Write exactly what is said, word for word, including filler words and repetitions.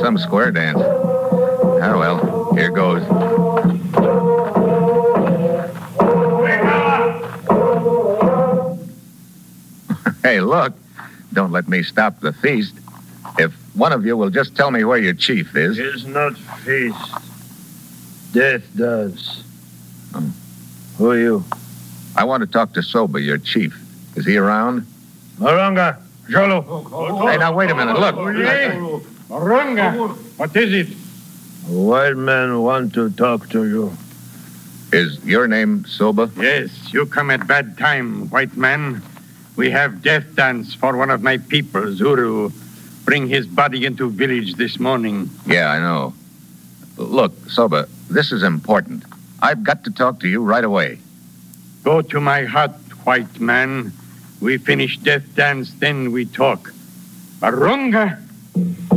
some square dance. Ah, well, here goes. Hey, look. Don't let me stop the feast. If one of you will just tell me where your chief is. It's not feast. Death does. Hmm. Who are you? I want to talk to Soba, your chief. Is he around? Maranga, Jolo. Hey, now, wait a minute. Look. Maranga, what is it? A white man want to talk to you. Is your name Soba? Yes, you come at bad time, white man. We have death dance for one of my people, Zuru. Bring his body into village this morning. Yeah, I know. Look, Soba, this is important. I've got to talk to you right away. Go to my hut, white man. We finish death dance, then we talk. Barunga!